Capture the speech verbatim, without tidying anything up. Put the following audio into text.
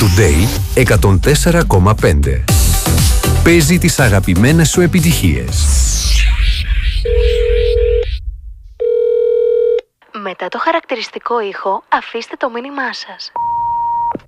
Today εκατόν τέσσερα κόμμα πέντε. Παίζει τις αγαπημένες σου επιτυχίες. Μετά το χαρακτηριστικό ήχο, αφήστε το μήνυμά σας.